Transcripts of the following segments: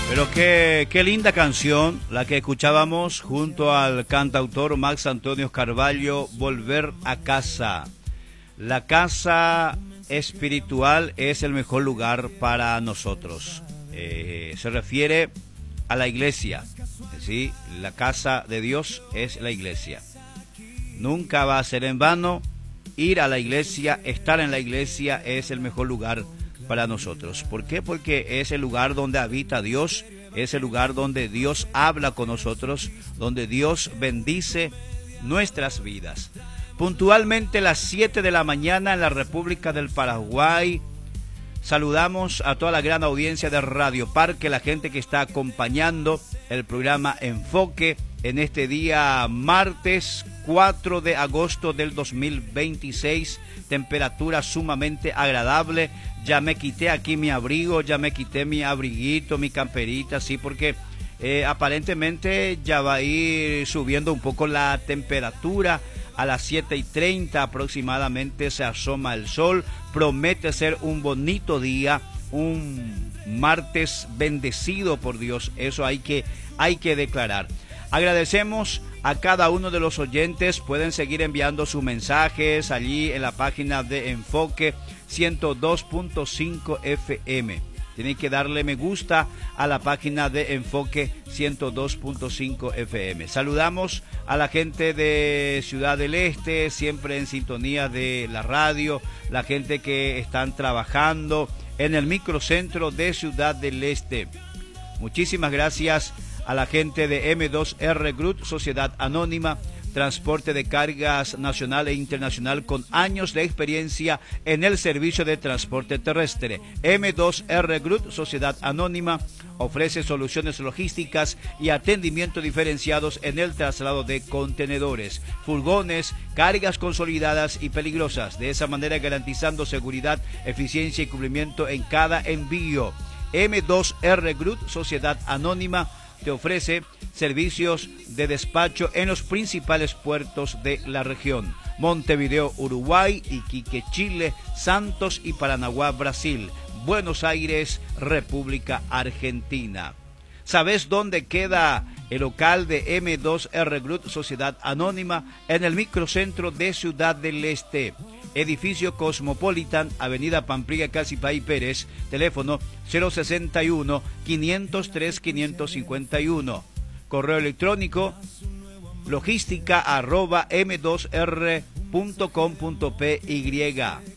Pero qué linda canción la que escuchábamos junto al cantautor Max Antonio Carvalho, Volver a Casa. La casa espiritual es el mejor lugar para nosotros. Se refiere a la iglesia, ¿sí? La casa de Dios es la iglesia. Nunca va a ser en vano ir a la iglesia, estar en la iglesia es el mejor lugar para nosotros. ¿Por qué? Porque es el lugar donde habita Dios, es el lugar donde Dios habla con nosotros, donde Dios bendice nuestras vidas. Puntualmente las 7 de la mañana en la República del Paraguay. Saludamos a toda la gran audiencia de Radio Parque, la gente que está acompañando el programa Enfoque en este día martes 4 de agosto del 2026, temperatura sumamente agradable. Ya me quité aquí mi abrigo, ya me quité mi abriguito, mi camperita, sí, porque aparentemente ya va a ir subiendo un poco la temperatura. A las 7:30 aproximadamente se asoma el sol. Promete ser un bonito día, un martes bendecido por Dios. Eso hay que declarar. Agradecemos a cada uno de los oyentes. Pueden seguir enviando sus mensajes allí en la página de Enfoque 102.5 FM. Tienen que darle me gusta a la página de Enfoque 102.5 FM. Saludamos a la gente de Ciudad del Este, siempre en sintonía de la radio, la gente que están trabajando en el microcentro de Ciudad del Este. Muchísimas gracias a la gente de M2R Group, Sociedad Anónima, transporte de cargas nacional e internacional con años de experiencia en el servicio de transporte terrestre. M2R Group, Sociedad Anónima, ofrece soluciones logísticas y atendimiento diferenciados en el traslado de contenedores, furgones, cargas consolidadas y peligrosas, de esa manera garantizando seguridad, eficiencia y cumplimiento en cada envío. M2R Group, Sociedad Anónima, te ofrece servicios de despacho en los principales puertos de la región: Montevideo, Uruguay, Iquique, Chile, Santos y Paranaguá, Brasil, Buenos Aires, República Argentina. ¿Sabes dónde queda el local de M2R Group, Sociedad Anónima? En el microcentro de Ciudad del Este. Edificio Cosmopolitan, Avenida Pamplilla, Casipay Pérez, teléfono 061-503-551. Correo electrónico logística@m2r.com.py,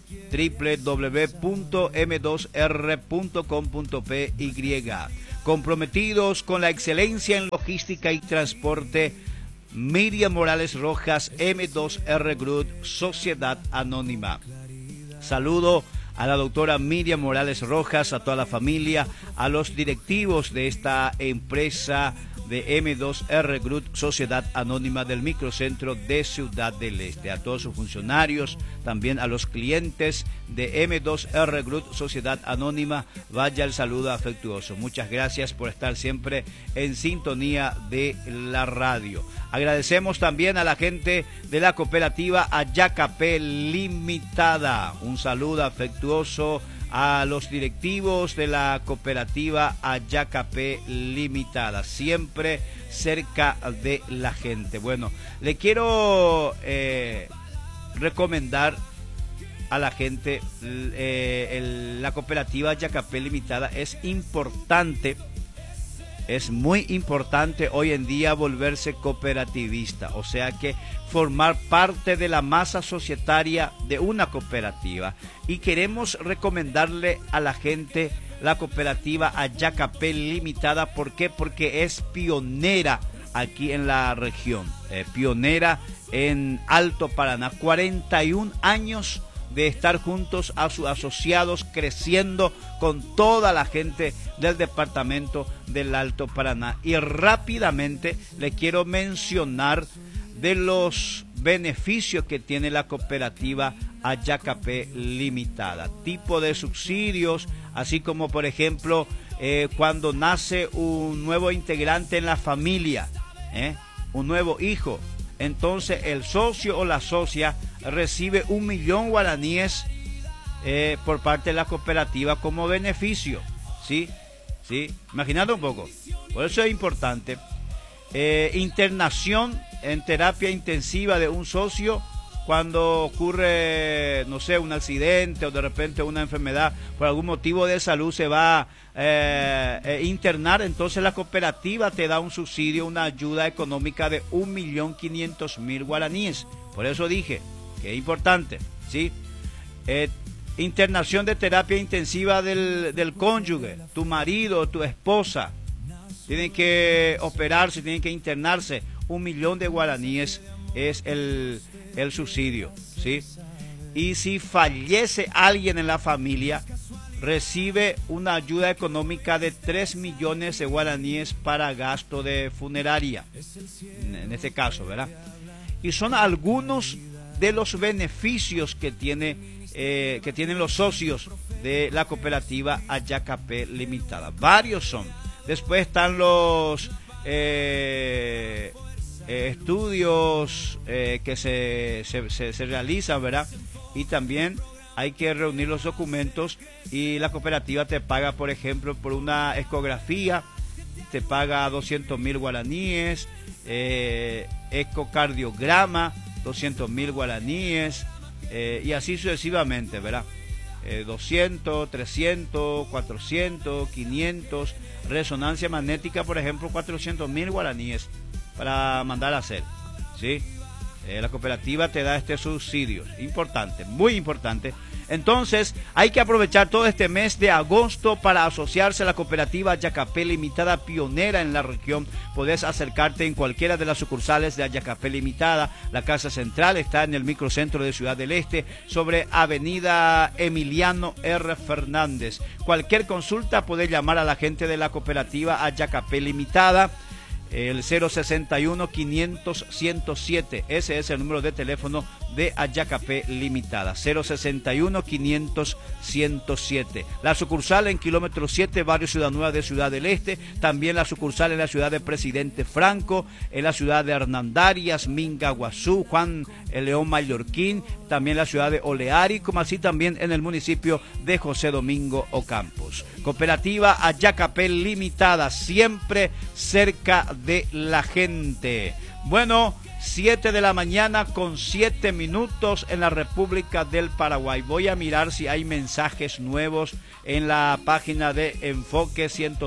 www.m2r.com.py. Comprometidos con la excelencia en logística y transporte, Miriam Morales Rojas, M2R Group, Sociedad Anónima. Saludo a la doctora Miriam Morales Rojas, a toda la familia, a los directivos de esta empresa de M2R Group, Sociedad Anónima del microcentro de Ciudad del Este, a todos sus funcionarios, también a los clientes de M2R Group, Sociedad Anónima, vaya el saludo afectuoso. Muchas gracias por estar siempre en sintonía de la radio. Agradecemos también a la gente de la cooperativa Ayacapé Limitada. Un saludo afectuoso a los directivos de la cooperativa Ayacapé Limitada, siempre cerca de la gente. Bueno, le quiero recomendar a la gente, la cooperativa Ayacapé Limitada es importante. Es muy importante hoy en día volverse cooperativista, o sea que formar parte de la masa societaria de una cooperativa. Y queremos recomendarle a la gente la cooperativa Ayacapé Limitada. ¿Por qué? Porque es pionera aquí en la región, pionera en Alto Paraná. 41 años de estar juntos a sus asociados, creciendo con toda la gente del departamento del Alto Paraná. Y rápidamente le quiero mencionar de los beneficios que tiene la cooperativa Ayacapé Limitada. Tipo de subsidios, así como por ejemplo cuando nace un nuevo integrante en la familia, un nuevo hijo, entonces el socio o la socia recibe 1 millón guaraníes por parte de la cooperativa como beneficio, ¿sí? ¿sí? Imaginando un poco. Por eso es importante. Internación en terapia intensiva de un socio cuando ocurre, no sé, un accidente o de repente una enfermedad, por algún motivo de salud se va a internar, entonces la cooperativa te da un subsidio, una ayuda económica de 1.500.000 guaraníes. Por eso dije que es importante, ¿sí? Internación de terapia intensiva del cónyuge, tu marido, tu esposa, tienen que operarse, tienen que internarse, 1.000.000 de guaraníes es el subsidio, ¿sí? Y si fallece alguien en la familia, recibe una ayuda económica de 3 millones de guaraníes para gasto de funeraria, en este caso, ¿verdad? Y son algunos de los beneficios que tienen los socios de la cooperativa Ayacapé Limitada. Varios son. Después están los estudios que se realizan, ¿verdad? Y también hay que reunir los documentos y la cooperativa te paga, por ejemplo, por una ecografía, te paga 200.000 guaraníes, ecocardiograma, 200.000 guaraníes, y así sucesivamente, ¿verdad? 200, 300, 400, 500, resonancia magnética, por ejemplo, 400.000 guaraníes para mandar a hacer, ¿sí? La cooperativa te da este subsidio, importante, muy importante. Entonces, hay que aprovechar todo este mes de agosto para asociarse a la cooperativa Ayacapé Limitada, pionera en la región. Podés acercarte en cualquiera de las sucursales de Ayacapé Limitada. La casa central está en el microcentro de Ciudad del Este, sobre Avenida Emiliano R. Fernández. Cualquier consulta podés llamar a la gente de la cooperativa Ayacapé Limitada, el 061-500-107, ese es el número de teléfono de Ayacapé Limitada, 061-500-107. La sucursal en kilómetro 7, barrio Ciudad Nueva de Ciudad del Este, también la sucursal en la ciudad de Presidente Franco, en la ciudad de Hernandarias, Mingaguazú, Juan León Mallorquín, también la ciudad de Oleari, como así también en el municipio de José Domingo Ocampos. Cooperativa Ayacapé Limitada, siempre cerca de la gente. Bueno, 7 de la mañana con 7 minutos en la República del Paraguay. Voy a mirar si hay mensajes nuevos en la página de Enfoque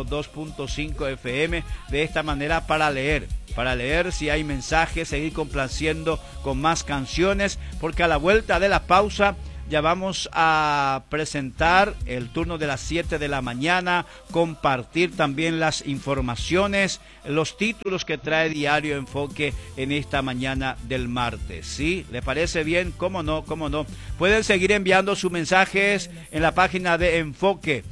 102.5 FM, de esta manera para leer si hay mensajes, seguir complaciendo con más canciones, porque a la vuelta de la pausa ya vamos a presentar el turno de las 7 de la mañana, compartir también las informaciones, los títulos que trae Diario Enfoque en esta mañana del martes. ¿Sí? ¿Le parece bien? ¿Cómo no? ¿Cómo no? Pueden seguir enviando sus mensajes en la página de Enfoque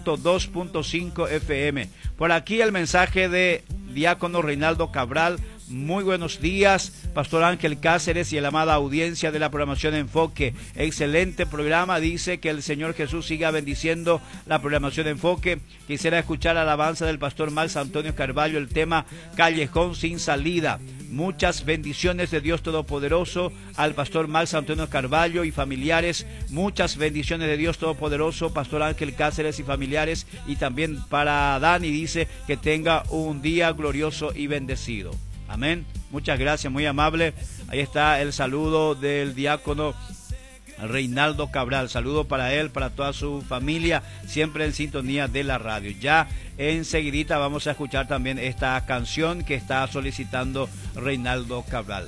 102.5 FM. Por aquí el mensaje de Diácono Reinaldo Cabral. Muy buenos días, Pastor Ángel Cáceres y la amada audiencia de la programación Enfoque. Excelente programa, dice que el Señor Jesús siga bendiciendo la programación Enfoque. Quisiera escuchar la alabanza del Pastor Max Antonio Carvalho, el tema Callejón sin salida. Muchas bendiciones de Dios Todopoderoso al Pastor Max Antonio Carvalho y familiares. Muchas bendiciones de Dios Todopoderoso, Pastor Ángel Cáceres y familiares. Y también para Dani, dice que tenga un día glorioso y bendecido. Amén. Muchas gracias, muy amable. Ahí está el saludo del diácono Reinaldo Cabral. Saludo para él, para toda su familia, siempre en sintonía de la radio. Ya enseguidita vamos a escuchar también esta canción que está solicitando Reinaldo Cabral.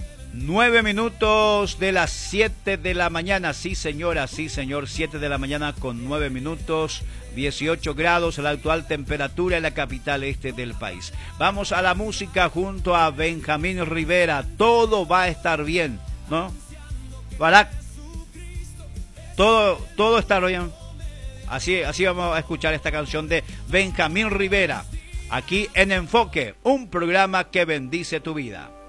9 minutos de las 7 de la mañana, sí señora, sí señor, 7 de la mañana con 9 minutos, 18 grados la actual temperatura en la capital este del país. Vamos a la música junto a Benjamín Rivera, todo va a estar bien, ¿no? Barak, todo estará bien. Así vamos a escuchar esta canción de Benjamín Rivera, aquí en Enfoque, un programa que bendice tu vida.